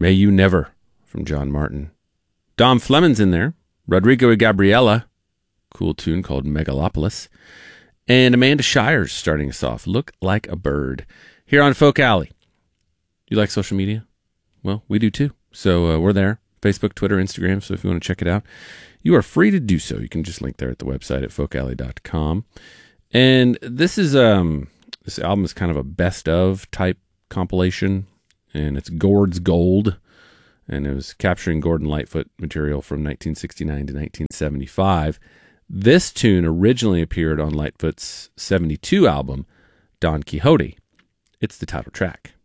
May You Never from John Martin. Dom Fleming's in there. Rodrigo and Gabriela, cool tune called Megalopolis. And Amanda Shires starting us off, Look Like a Bird. Here on Folk Alley. You like social media? Well, we do too. So we're there. Facebook, Twitter, Instagram. So if you want to check it out, you are free to do so. You can just link there at the website at folkalley.com. And this is this album is kind of a best of type compilation, and it's Gord's Gold, and it was capturing Gordon Lightfoot material from 1969 to 1975. This tune originally appeared on Lightfoot's 72 album, Don Quixote. It's the title track.